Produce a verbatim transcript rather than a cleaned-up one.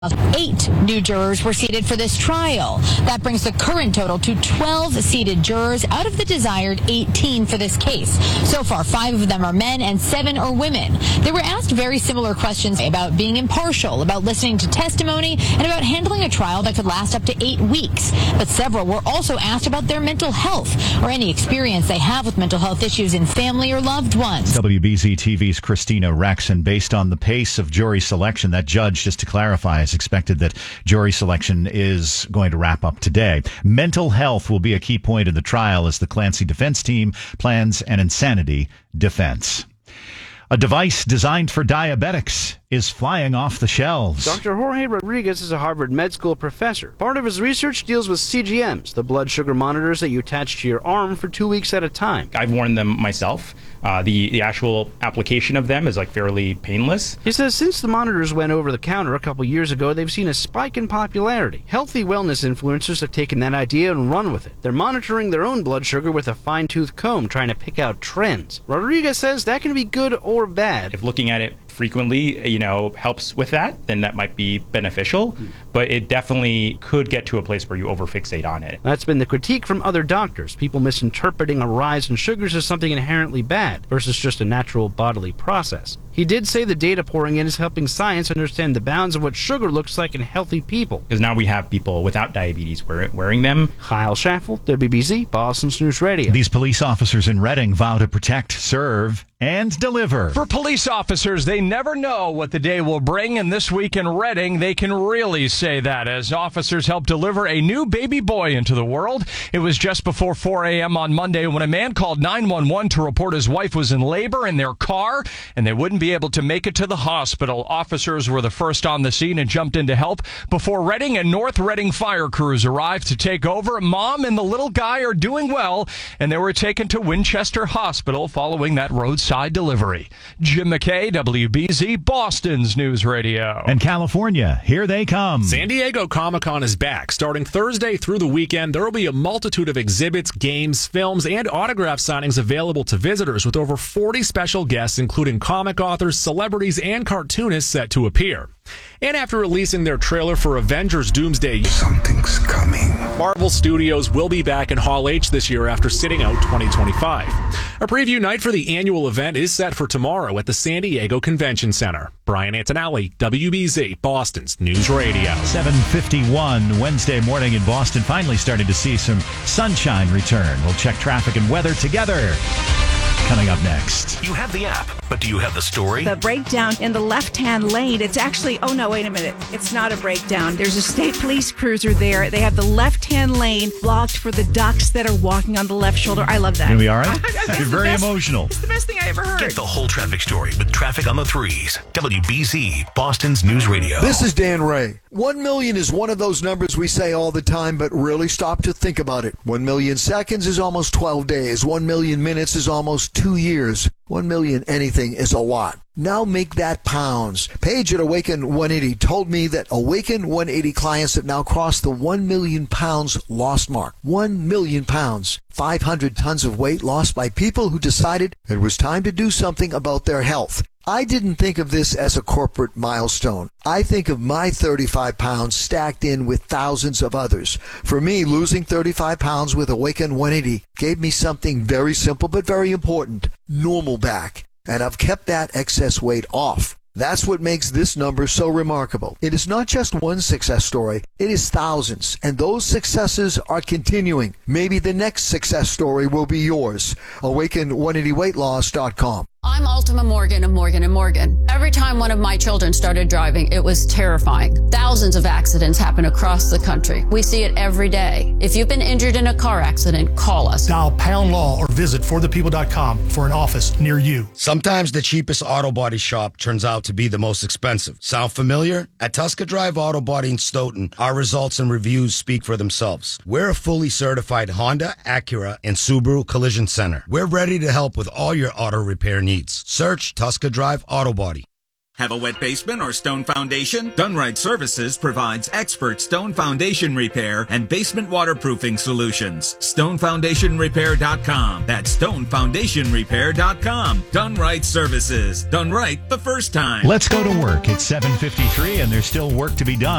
Eight new jurors were seated for this trial. That brings the current total to twelve seated jurors out of the desired eighteen for this case. So far, five of them are men and seven are women. They were asked very similar questions about being impartial, about listening to testimony, and about handling a trial that could last up to eight weeks. But several were also asked about their mental health or any experience they have with mental health issues in family or loved ones. W B Z T V's Christina Rex, and based on the pace of jury selection, that judge, just to clarify, is expected that jury selection is going to wrap up today. Mental health will be a key point in the trial as the Clancy defense team plans an insanity defense. A device designed for diabetics is flying off the shelves. Doctor Jorge Rodriguez is a Harvard Med School professor. Part of his research deals with C G Ms, the blood sugar monitors that you attach to your arm for two weeks at a time. I've worn them myself. Uh, the, the actual application of them is like fairly painless. He says since the monitors went over the counter a couple years ago, they've seen a spike in popularity. Healthy wellness influencers have taken that idea and run with it. They're monitoring their own blood sugar with a fine-tooth comb, trying to pick out trends. Rodriguez says that can be good or bad. If looking at it frequently, you know, helps with that, then that might be beneficial, but it definitely could get to a place where you overfixate on it. That's been the critique from other doctors, people misinterpreting a rise in sugars as something inherently bad versus just a natural bodily process. He did say the data pouring in is helping science understand the bounds of what sugar looks like in healthy people. Because now we have people without diabetes wearing them. Kyle Schaffel, W B Z, Boston's News Radio. These police officers in Reading vow to protect, serve, and deliver. For police officers, they never know what the day will bring, and this week in Reading, they can really say that as officers help deliver a new baby boy into the world. It was just before four a.m. on Monday when a man called nine one one to report his wife was in labor in their car, and they wouldn't be able to make it to the hospital. Officers were the first on the scene and jumped in to help before Reading and North Reading fire crews arrived to take over. Mom and the little guy are doing well, and they were taken to Winchester Hospital following that roadside delivery. Jim McKay, W B Z, Boston's News Radio. And California, here they come. San Diego Comic-Con is back. Starting Thursday through the weekend, there will be a multitude of exhibits, games, films, and autograph signings available to visitors with over forty special guests, including comic authors, celebrities, and cartoonists set to appear. And after releasing their trailer for Avengers Doomsday, something's coming. Marvel Studios will be back in Hall H this year after sitting out twenty twenty-five. A preview night for the annual event is set for tomorrow at the San Diego Convention Center. Brian Antonelli, W B Z, Boston's News Radio. seven fifty-one Wednesday morning in Boston. Finally starting to see some sunshine return. We'll check traffic and weather together. Coming up next. You have the app, but do you have the story? The breakdown in the left-hand lane, it's actually, oh no, wait a minute. It's not a breakdown. There's a state police cruiser there. They have the left-hand lane blocked for the ducks that are walking on the left shoulder. I love that. Gonna be all right? You're very best, emotional. It's the best thing I ever heard. Get the whole traffic story with Traffic on the Threes. W B Z, Boston's News Radio. This is Dan Ray. One million is one of those numbers we say all the time, but really stop to think about it. One million seconds is almost twelve days. One million minutes is almost two years. One million anything is a lot. Now make that pounds. Paige at Awaken one eighty told me that Awaken one eighty clients have now crossed the one million pounds lost mark. one million pounds. five hundred tons of weight lost by people who decided it was time to do something about their health. I didn't think of this as a corporate milestone. I think of my thirty-five pounds stacked in with thousands of others. For me, losing thirty-five pounds with Awaken one eighty gave me something very simple but very important, normal back. And I've kept that excess weight off. That's what makes this number so remarkable. It is not just one success story, it is thousands, and those successes are continuing. Maybe the next success story will be yours. Awaken one eighty weight loss dot com. I'm Ultima Morgan of Morgan and Morgan. Every time one of my children started driving, it was terrifying. Thousands of accidents happen across the country. We see it every day. If you've been injured in a car accident, call us. Dial pound law or visit for the people dot com for an office near you. Sometimes the cheapest auto body shop turns out to be the most expensive. Sound familiar? At Tusker Drive Auto Body in Stoughton, our results and reviews speak for themselves. We're a fully certified Honda, Acura, and Subaru collision center. We're ready to help with all your auto repair needs. Search Tusker Drive Auto Body. Have a wet basement or stone foundation? Done Right Services provides expert stone foundation repair and basement waterproofing solutions. stone foundation repair dot com. That's stone foundation repair dot com. Done Right Services. Done right the first time. Let's go to work. It's seven fifty-three and there's still work to be done.